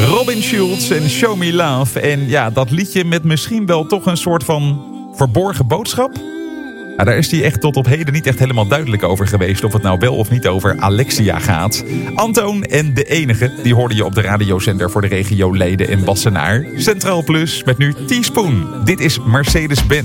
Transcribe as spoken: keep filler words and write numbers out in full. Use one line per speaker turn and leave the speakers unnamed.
Robin Schulz en Show Me Love. En ja, dat liedje met misschien wel toch een soort van verborgen boodschap. Ja, daar is hij echt tot op heden niet echt helemaal duidelijk over geweest. Of het nou wel of niet over Alexia gaat. Antoon en De Enige, die hoorde je op de radiozender voor de regio Leiden en Wassenaar. Centraal Plus met nu Teaspoon. Dit is Mercedes-Benz.